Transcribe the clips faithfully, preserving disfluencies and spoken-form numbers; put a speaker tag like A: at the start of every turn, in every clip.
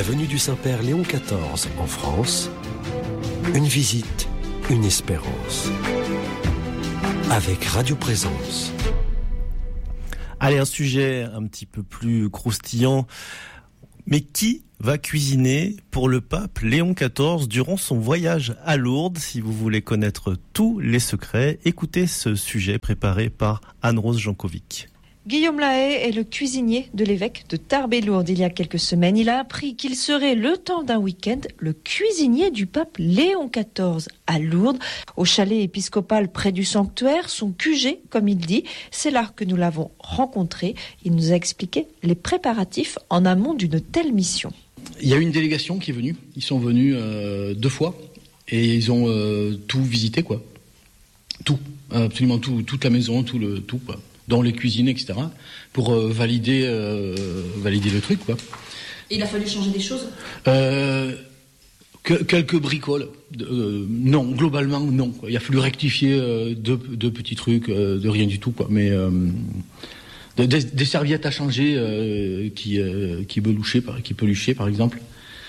A: la venue du Saint-Père Léon quatorze en France, une visite, une espérance. Avec Radio Présence.
B: Allez, un sujet un petit peu plus croustillant. Mais qui va cuisiner pour le pape Léon quatorze durant son voyage à Lourdes? Si vous voulez connaître tous les secrets, écoutez ce sujet préparé par Anne-Rose Jankovic.
C: Guillaume Lahaye est le cuisinier de l'évêque de Tarbes-et-Lourdes. Il y a quelques semaines, il a appris qu'il serait, le temps d'un week-end, le cuisinier du pape Léon quatorze à Lourdes, au chalet épiscopal près du sanctuaire, son Q G, comme il dit. C'est là que nous l'avons rencontré. Il nous a expliqué les préparatifs en amont d'une telle mission.
D: Il y a eu une délégation qui est venue. Ils sont venus euh, deux fois et ils ont euh, tout visité, quoi. Tout, absolument tout, toute la maison, tout le tout, quoi. Dans les cuisines, et cetera, pour euh, valider, euh, valider le truc, quoi.
C: Et il a fallu changer des choses
D: euh, que, Quelques bricoles. Euh, non, globalement, non, quoi. Il a fallu rectifier euh, deux, deux petits trucs, euh, de rien du tout, quoi. Mais euh, des, des serviettes à changer euh, qui, euh, qui belouchaient, par, qui peluchaient, par exemple.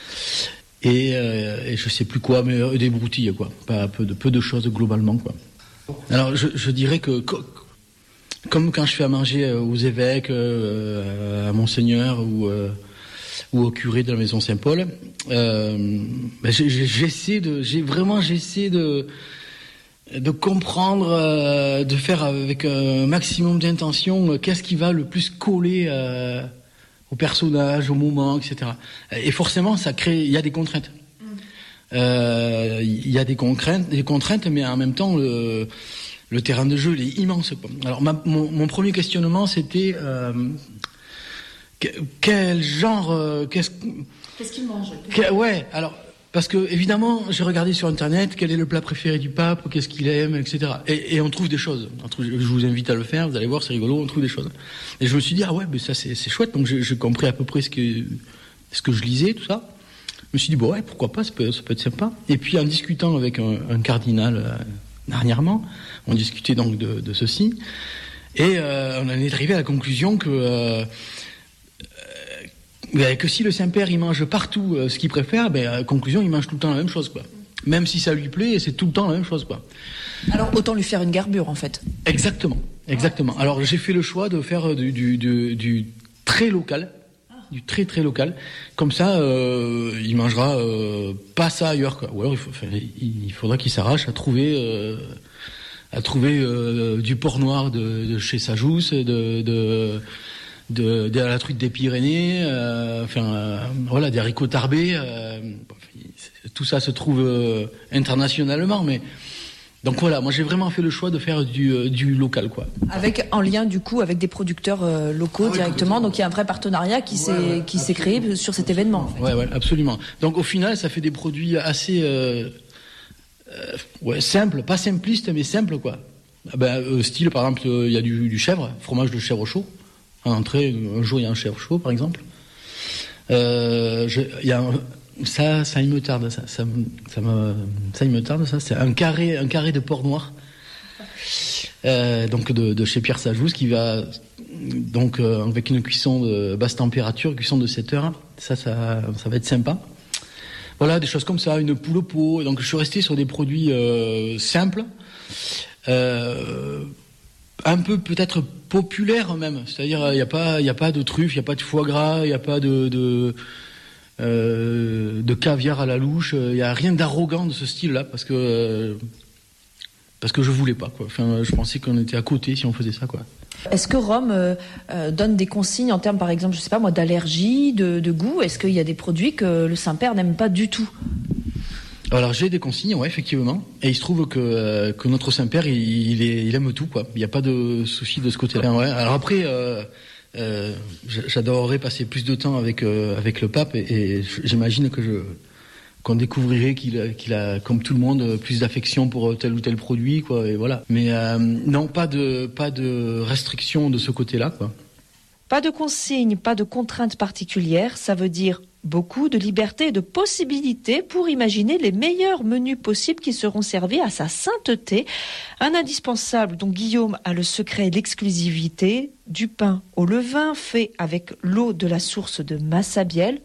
D: Et, euh, et je sais plus quoi, mais euh, des broutilles, quoi. Pas peu de, peu de choses globalement, quoi. Alors, je, je dirais que... que Comme quand je fais à manger aux évêques, euh, à Monseigneur ou, euh, ou au curé de la maison Saint-Paul, euh, ben j'essaie de, j'ai vraiment j'essaie de de comprendre, euh, de faire avec un maximum d'intention, euh, qu'est-ce qui va le plus coller euh, au personnage, au moment, et cetera. Et forcément, ça crée, il y a des contraintes. Il euh, y a des contraintes, des contraintes, mais en même temps le Le terrain de jeu, il est immense, quoi. Alors, ma, mon, mon premier questionnement, c'était euh, que, quel genre, euh, qu'est-ce,
C: qu'est-ce qu'il mange
D: que, Ouais, alors parce que évidemment, j'ai regardé sur Internet quel est le plat préféré du pape, qu'est-ce qu'il aime, et cetera. Et, et on trouve des choses. On trouve, je vous invite à le faire. Vous allez voir, c'est rigolo. On trouve des choses. Et je me suis dit ah ouais, mais ça c'est, c'est chouette. Donc j'ai, j'ai compris à peu près ce que ce que je lisais, tout ça. Je me suis dit bon ouais, pourquoi pas, ça peut, ça peut être sympa. Et puis en discutant avec un, un cardinal euh, dernièrement. On discutait donc de, de ceci, et euh, on en est arrivé à la conclusion que euh, euh, que si le Saint-Père il mange partout euh, ce qu'il préfère, ben à la conclusion il mange tout le temps la même chose, quoi. Même si ça lui plaît, c'est tout le temps la même chose, quoi.
C: Alors autant lui faire une garbure, en fait.
D: Exactement, exactement. Alors j'ai fait le choix de faire du du, du, du très local. Du très très local, comme ça, euh, il mangera euh, pas ça ailleurs, quoi. Ou alors il, faut, enfin, il faudra qu'il s'arrache à trouver, euh, à trouver euh, du porc noir de, de chez Sajous, de de, de de la truite des Pyrénées, euh, enfin euh, voilà, des haricots tarbés. Euh, tout ça se trouve euh, internationalement, mais donc voilà, moi j'ai vraiment fait le choix de faire du, euh, du local, quoi.
C: Avec, en lien du coup avec des producteurs euh, locaux, ah oui, directement, donc il y a un vrai partenariat qui, ouais, s'est, ouais, qui s'est créé sur cet événement, en fait.
D: Ouais, ouais, absolument. Donc au final, ça fait des produits assez euh, euh, ouais, simples, pas simplistes, mais simples, quoi. Ah ben, euh, style, par exemple, il euh, y a du, du chèvre, fromage de chèvre chaud. En entrée, un jour il y a un chèvre chaud, par exemple. Il euh, y a un... Ça, ça, il me tarde, ça, ça, ça, me, ça, il me tarde, ça. C'est un carré, un carré de porc noir, euh, donc de, de chez Pierre Sajous, qui va donc euh, avec une cuisson de basse température, cuisson de sept heures. Ça, ça, ça va être sympa. Voilà, des choses comme ça, une poule au pot. Donc, je suis resté sur des produits euh, simples, euh, un peu peut-être populaires même. C'est-à-dire, il n'y a pas, il y a pas de truffes, il n'y a pas de foie gras, il n'y a pas de, de Euh, de caviar à la louche, il n'y a rien d'arrogant de ce style-là, parce que euh, parce que je voulais pas, quoi. Enfin, je pensais qu'on était à côté si on faisait ça, quoi.
C: Est-ce que Rome euh, euh, donne des consignes en termes, par exemple, je sais pas moi, d'allergie, de, de goût? Est-ce qu'il y a des produits que le Saint-Père n'aime pas du tout?
D: Alors j'ai des consignes, ouais, effectivement, et il se trouve que euh, que notre Saint-Père, il, il, est, il aime tout, quoi. Il n'y a pas de souci de ce côté-là. Ouais. Alors après. Euh, Euh, j'adorerais passer plus de temps avec euh, avec le pape, et, et j'imagine que je qu'on découvrirait qu'il a, qu'il a, comme tout le monde, plus d'affection pour tel ou tel produit, quoi. Et voilà. Mais euh, non, pas de pas de restriction de ce côté-là, quoi.
C: Pas de consignes, pas de contraintes particulières. Ça veut dire beaucoup de liberté et de possibilités pour imaginer les meilleurs menus possibles qui seront servis à sa sainteté. Un indispensable dont Guillaume a le secret et l'exclusivité, du pain au levain fait avec l'eau de la source de Massabielle.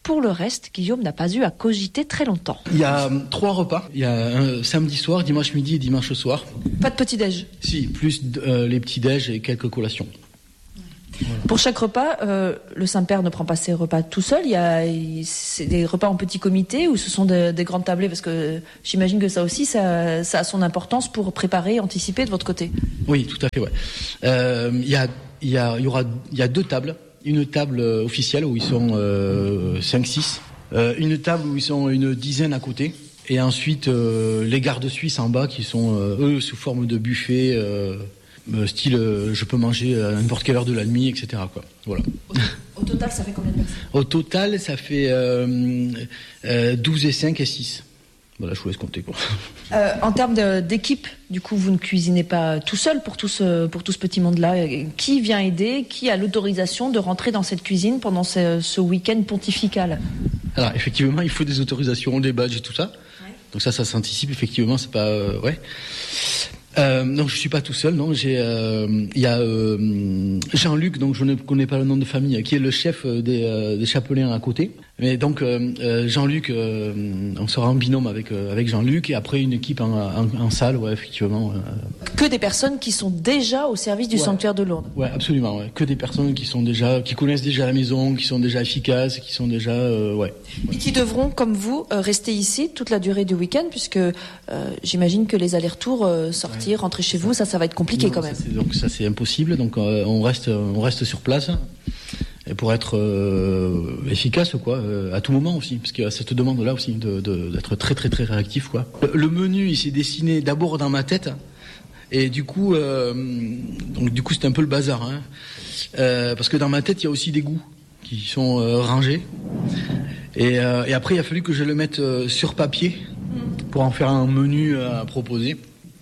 C: Pour le reste, Guillaume n'a pas eu à cogiter très longtemps.
D: Il y a euh, trois repas. Il y a un samedi soir, dimanche midi et dimanche soir.
C: Pas de petit-déj?
D: Si, plus euh, les petits-déj et quelques collations.
C: Voilà. Pour chaque repas, euh, le Saint-Père ne prend pas ses repas tout seul. Il y a il, c'est des repas en petit comité ou ce sont de, des grandes tablées? Parce que j'imagine que ça aussi, ça, ça a son importance pour préparer, anticiper de votre côté.
D: Oui, tout à fait. Ouais. Euh, il y a, il y a, il y aura, il y a deux tables. Une table officielle où ils sont euh, cinq six. Euh, une table où ils sont une dizaine à côté. Et ensuite, euh, les gardes suisses en bas qui sont, euh, eux, sous forme de buffet. Euh, style euh, je peux manger à n'importe quelle heure de la nuit, et cetera quoi. Voilà.
C: Au, au total, ça fait combien de personnes?
D: Au total, ça fait euh, euh, douze et cinq et six. Voilà, je vous laisse compter quoi.
C: Euh, en termes de, d'équipe, du coup, vous ne cuisinez pas tout seul pour tout ce, pour tout ce petit monde-là. Qui vient aider? Qui a l'autorisation de rentrer dans cette cuisine pendant ce, ce week-end pontifical?
D: Alors, effectivement, il faut des autorisations, des badges et tout ça. Ouais. Donc ça, ça s'anticipe, effectivement, c'est pas... Euh, ouais. Euh, non, je suis pas tout seul. Non, j'ai, il euh, y a euh, Jean-Luc, donc je ne connais pas le nom de famille, qui est le chef des, euh, des chapelains à côté. Mais donc euh, Jean-Luc, euh, on sera en binôme avec euh, avec Jean-Luc et après une équipe en, en, en salle, ouais, effectivement. Euh.
C: Que des personnes qui sont déjà au service du
D: ouais.
C: sanctuaire de Lourdes.
D: Ouais, absolument. Ouais. Que des personnes qui sont déjà, qui connaissent déjà la maison, qui sont déjà efficaces, qui sont déjà, euh, ouais.
C: Et qui devront, comme vous, euh, rester ici toute la durée du week-end, puisque euh, j'imagine que les allers-retours, euh, sortir, ouais. rentrer chez vous, ça, ça va être compliqué non, quand même.
D: Ça, donc ça, c'est impossible. Donc euh, on reste, on reste sur place. Et pour être euh, efficace, quoi, euh, à tout moment aussi, parce qu'il y a cette demande-là aussi de, de, d'être très très très réactif, quoi. Le, le menu, il s'est dessiné d'abord dans ma tête, et du coup, euh, donc du coup, c'était un peu le bazar, hein, euh, parce que dans ma tête, il y a aussi des goûts qui sont euh, rangés, et, euh, et après, il a fallu que je le mette euh, sur papier pour en faire un menu à proposer,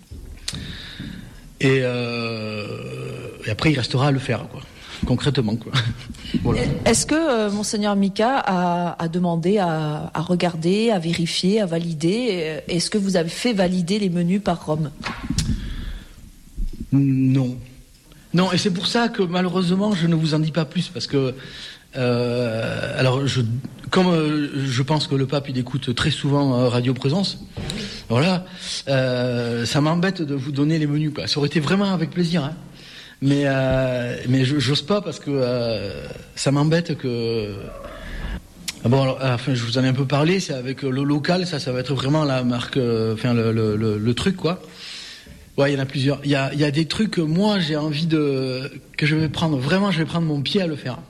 D: et, euh, et après, il restera à le faire, quoi. Concrètement, quoi. Voilà.
C: Est-ce que euh, Monseigneur Mika a, a demandé à, à regarder, à vérifier, à valider? Est-ce que vous avez fait valider les menus par Rome?
D: Non. Non, et c'est pour ça que malheureusement, je ne vous en dis pas plus, parce que, euh, alors, je, comme euh, je pense que le pape, il écoute très souvent euh, Radio Présence, voilà, euh, ça m'embête de vous donner les menus, quoi. Ça aurait été vraiment avec plaisir, hein. Mais euh, mais j'ose pas parce que euh, ça m'embête que bon alors, enfin je vous en ai un peu parlé, c'est avec le local, ça ça va être vraiment la marque, euh, enfin le, le, le, le truc quoi. Ouais, il y en a plusieurs. Il y a il y a des trucs que moi j'ai envie de que je vais prendre vraiment, je vais prendre mon pied à le faire.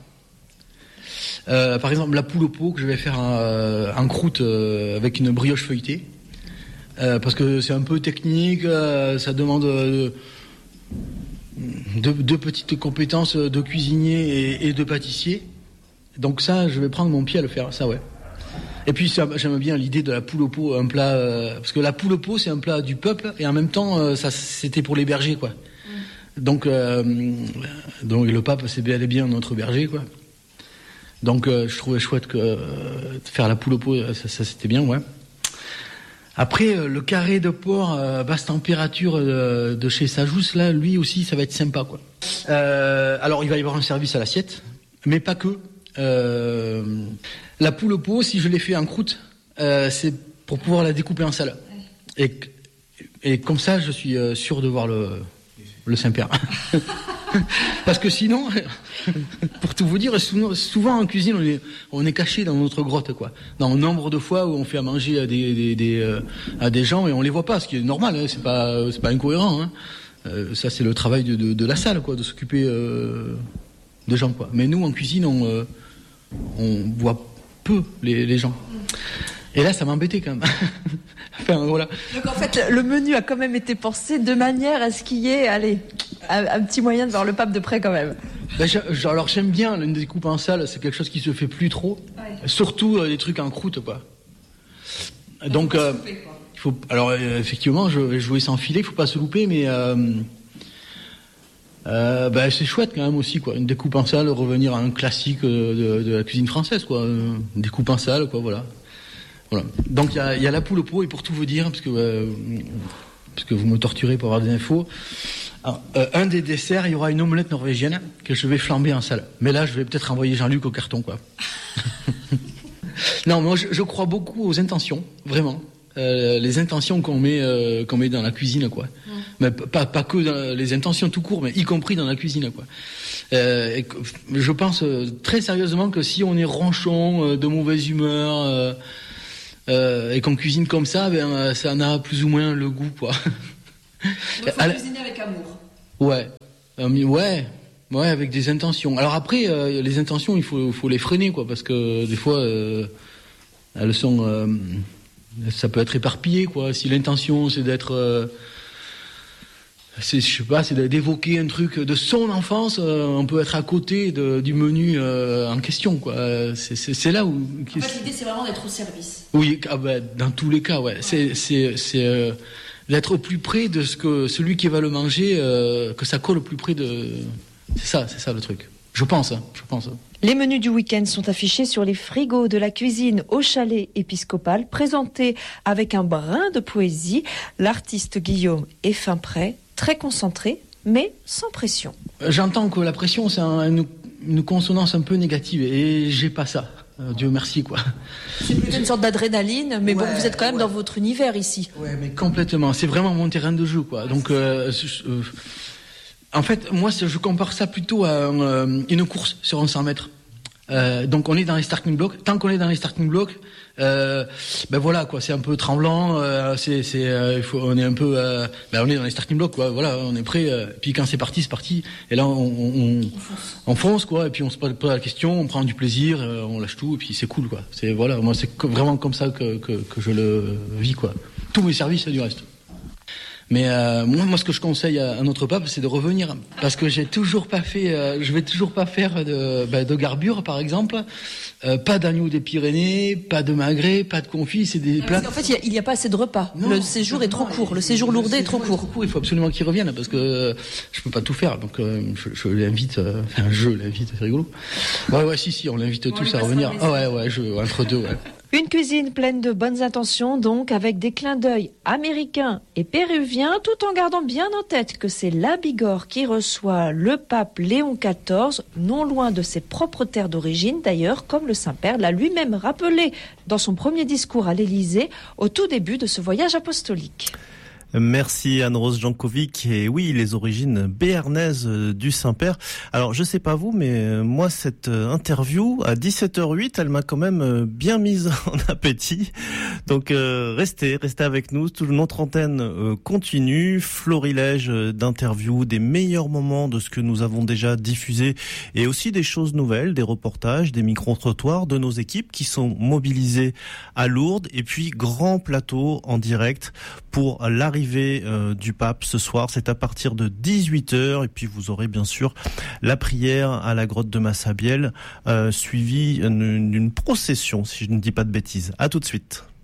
D: Euh, par exemple la poule au pot que je vais faire en, en croûte euh, avec une brioche feuilletée euh, parce que c'est un peu technique, euh, ça demande euh, Deux, deux petites compétences de cuisinier et, et de pâtissier. Donc ça, je vais prendre mon pied à le faire, ça ouais. Et puis ça, j'aime bien l'idée de la poule au pot, un plat... Euh, parce que la poule au pot, c'est un plat du peuple, et en même temps, euh, ça, c'était pour les bergers, quoi. Mm. Donc, euh, donc le pape, c'est bel et bien notre berger, quoi. Donc euh, je trouvais chouette que euh, de faire la poule au pot, ça, ça c'était bien, ouais. Après, euh, le carré de porc à euh, basse température euh, de chez Sajous, là, lui aussi, ça va être sympa, quoi. Euh, alors, il va y avoir un service à l'assiette, mais pas que. Euh, la poule au pot, si je l'ai fait en croûte, euh, c'est pour pouvoir la découper en salade. Et, et comme ça, je suis euh, sûr de voir le, le Saint-Père. Parce que sinon, pour tout vous dire, souvent, souvent en cuisine, on est, on est caché dans notre grotte, quoi. Dans le nombre de fois où on fait à manger à des, des, des, euh, à des gens et on les voit pas, ce qui est normal, hein, c'est pas, c'est pas incohérent. Hein. Euh, ça, c'est le travail de, de, de la salle, quoi, de s'occuper euh, des gens, quoi. Mais nous, en cuisine, on, euh, on voit peu les, les gens. Et là, ça m'embêtait quand même. Enfin, voilà.
C: Donc en fait, le menu a quand même été pensé de manière à ce qu'il y ait, allez, un, un petit moyen de voir le pape de près quand même.
D: Ben, alors j'aime bien une découpe en salle, c'est quelque chose qui se fait plus trop. Ouais. Surtout euh, des trucs en croûte, quoi. Donc, euh, louper, quoi. Il faut. Alors euh, effectivement, je vais jouer sans filet, il faut pas se louper, mais euh, euh, ben, c'est chouette quand même aussi, quoi. Une découpe en salle, revenir à un classique de, de la cuisine française, quoi. Une découpe en salle, quoi, voilà. Voilà. Donc il y a, y a la poule au pot, et pour tout vous dire, parce que, euh, parce que vous me torturez pour avoir des infos, alors, euh, un des desserts, il y aura une omelette norvégienne que je vais flamber en salle. Mais là, je vais peut-être envoyer Jean-Luc au carton, quoi. Non, moi je, je crois beaucoup aux intentions, vraiment. Euh, les intentions qu'on met euh, qu'on met dans la cuisine, quoi. Mmh. Mais pas pas que dans les intentions tout court, mais y compris dans la cuisine, quoi. Euh, et que, je pense euh, très sérieusement que si on est ronchon, euh, de mauvaise humeur, euh, euh, et qu'on cuisine comme ça, ben ça en a plus ou moins le goût, quoi.
C: Il faut la... cuisiner avec amour.
D: Ouais, euh, ouais. Ouais, avec des intentions. Alors après, euh, les intentions, il faut, faut les freiner, quoi, parce que des fois, euh, elles sont, euh, ça peut être éparpillé, quoi. Si l'intention, c'est d'être, euh, c'est, je sais pas, c'est d'évoquer un truc de son enfance, euh, on peut être à côté de, du menu euh, en question, quoi. C'est, c'est, c'est là où.
C: En fait, l'idée, c'est vraiment d'être au service.
D: Oui, ah ben, dans tous les cas, ouais. ouais. C'est, c'est, c'est euh, d'être au plus près de ce que celui qui va le manger, euh, que ça colle au plus près de. C'est ça, c'est ça le truc. Je pense, hein, je pense.
C: Les menus du week-end sont affichés sur les frigos de la cuisine au chalet épiscopal, présentés avec un brin de poésie. L'artiste Guillaume est fin prêt, très concentré, mais sans pression.
D: J'entends que la pression, c'est un, une, une consonance un peu négative, et j'ai pas ça. Euh, Dieu merci, quoi.
C: C'est plutôt une sorte d'adrénaline, mais ouais, bon, vous êtes quand même ouais. dans votre univers ici.
D: Ouais, mais complètement. C'est vraiment mon terrain de jeu, quoi. Donc, euh, euh, en fait, moi, je compare ça plutôt à euh, une course sur un cent mètres. Euh, donc, on est dans les starting blocks. Tant qu'on est dans les starting blocks, euh, ben voilà, quoi. C'est un peu tremblant. Euh, c'est, c'est, euh, il faut, on est un peu, euh, ben on est dans les starting blocks, quoi. Voilà, on est prêt. Euh, puis quand c'est parti, c'est parti. Et là, on, on, on, on fonce, quoi. Et puis on se pose la question, on prend du plaisir, euh, on lâche tout, et puis c'est cool, quoi. C'est voilà, moi, c'est vraiment comme ça que que, que je le vis, quoi. Tous mes services, et du reste. Mais euh, moi, moi, ce que je conseille à, à notre pape, c'est de revenir, parce que j'ai toujours pas fait, euh, je vais toujours pas faire de, bah, de garbure, par exemple, euh, pas d'agneau des Pyrénées, pas de magret, pas de confit, c'est des plats.
C: En fait, il n'y a, a pas assez de repas. Non, le séjour non, est trop court, le séjour lourdé est trop court. trop court.
D: Il faut absolument qu'il revienne, parce que euh, je peux pas tout faire, donc euh, je, je l'invite, euh, enfin je l'invite, c'est rigolo. Ouais, ouais, si, si, on l'invite on tous à revenir. Ah ouais, ouais, je, entre deux, ouais.
C: Une cuisine pleine de bonnes intentions, donc, avec des clins d'œil américains et péruviens, tout en gardant bien en tête que c'est la Bigorre qui reçoit le pape Léon quatorze, non loin de ses propres terres d'origine, d'ailleurs, comme le Saint-Père l'a lui-même rappelé dans son premier discours à l'Élysée, au tout début de ce voyage apostolique.
B: Merci Anne-Rose Jankovic. Et oui, les origines béarnaises du Saint-Père. Alors, je sais pas vous, mais moi, cette interview, à dix-sept heures huit, elle m'a quand même bien mise en appétit. Donc, euh, restez, restez avec nous. Toute notre antenne euh, continue. Florilège d'interviews, des meilleurs moments de ce que nous avons déjà diffusé et aussi des choses nouvelles, des reportages, des micro-trottoirs de nos équipes qui sont mobilisées à Lourdes. Et puis, grand plateau en direct pour l'arrivée Euh, du pape ce soir. C'est à partir de dix-huit heures et puis vous aurez bien sûr la prière à la grotte de Massabielle euh, suivie d'une procession, si je ne dis pas de bêtises. À tout de suite.